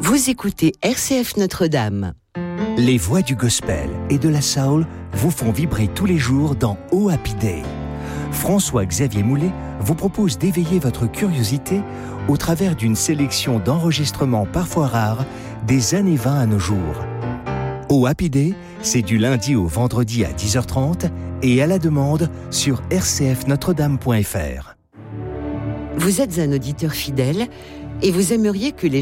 Vous écoutez RCF Notre-Dame. Les voix du gospel et de la soul vous font vibrer tous les jours dans Oh Happy Day. François-Xavier Moulet vous propose d'éveiller votre curiosité au travers d'une sélection d'enregistrements parfois rares des années 20 à nos jours. Oh Happy Day, c'est du lundi au vendredi à 10h30 et à la demande sur rcfnotredame.fr. Vous êtes un auditeur fidèle et vous aimeriez que les